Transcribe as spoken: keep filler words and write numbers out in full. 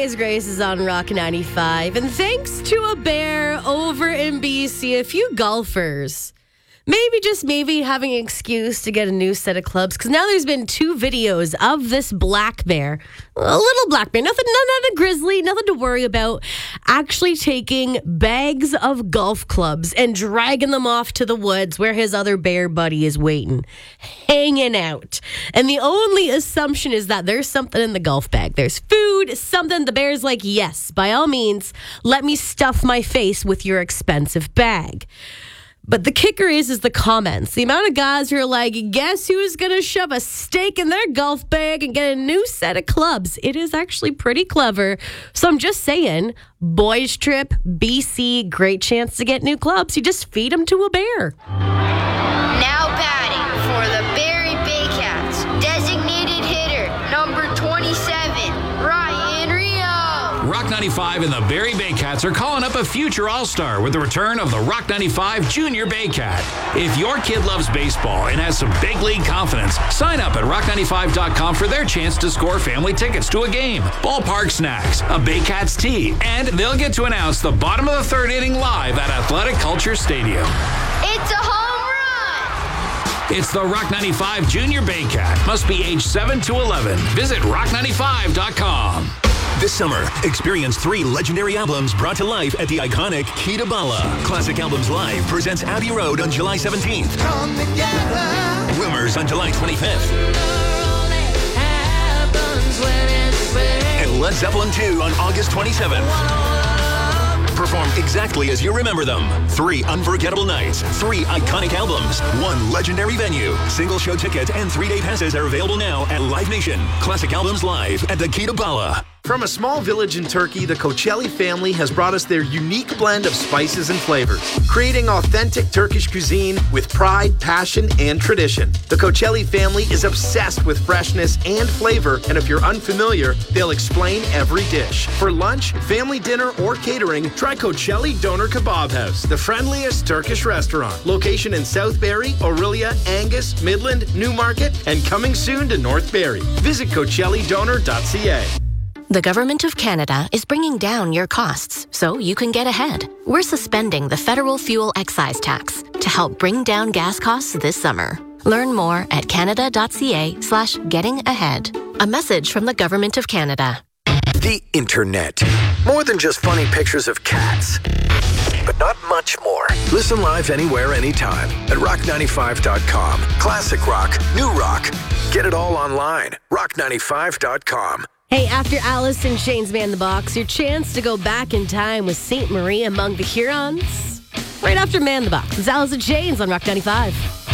guys, Grace is on Rock ninety-five. And thanks to a bear over in B C, a few golfers, maybe just maybe having an excuse to get a new set of clubs. Because now there's been two videos of this black bear, a little black bear, nothing, not a grizzly, nothing to worry about, actually taking bags of golf clubs and dragging them off to the woods where his other bear buddy is waiting, hanging out. And the only assumption is that there's something in the golf bag. There's food, something. The bear's like, yes, by all means, let me stuff my face with your expensive bag. But the kicker is, is the comments. The amount of guys who are like, guess who's going to shove a steak in their golf bag and get a new set of clubs? It is actually pretty clever. So I'm just saying, boys trip, B C, great chance to get new clubs. You just feed them to a bear. Now batting for the Barrie Baycats, designated hitter, number twenty-seven, Ryan Rio. Rock ninety-five and the Barrie Baycats are calling up a future All-Star with the return of the Rock ninety-five Junior Baycat. If your kid loves baseball and has some big league confidence, sign up at rock ninety-five dot com for their chance to score family tickets to a game, ballpark snacks, a Baycats tee, and they'll get to announce the bottom of the third inning live at Athletic Culture Stadium. It's a home run! It's the Rock ninety-five Junior Baycat. Must be age seven to eleven. Visit rock ninety-five dot com. This summer, experience three legendary albums brought to life at the iconic Key to Bala. Classic Albums Live presents Abbey Road on July seventeenth. Come together. Rumors on July twenty-fifth. And Led Zeppelin two on August twenty-seventh. Perform exactly as you remember them. Three unforgettable nights, three iconic albums, one legendary venue. Single show tickets and three-day passes are available now at Live Nation. Classic Albums Live at the Key to Bala. From a small village in Turkey, the Koçeli family has brought us their unique blend of spices and flavors, creating authentic Turkish cuisine with pride, passion, and tradition. The Koçeli family is obsessed with freshness and flavor, and if you're unfamiliar, they'll explain every dish. For lunch, family dinner, or catering, try Koçeli Doner Kebab House, the friendliest Turkish restaurant. Location in South Barrie, Orillia, Angus, Midland, Newmarket, and coming soon to North Barrie. Visit Koçeli Doner dot c a. The Government of Canada is bringing down your costs so you can get ahead. We're suspending the federal fuel excise tax to help bring down gas costs this summer. Learn more at canada dot c a slash getting ahead. A message from the Government of Canada. The Internet. More than just funny pictures of cats, but not much more. Listen live anywhere, anytime at rock ninety-five dot com. Classic rock, new rock. Get it all online. rock ninety-five dot com. Hey, after Alice in Chains Man the Box, your chance to go back in time with Saint Marie among the Hurons. Right after Man the Box, it's Alice in Chains on Rock ninety-five.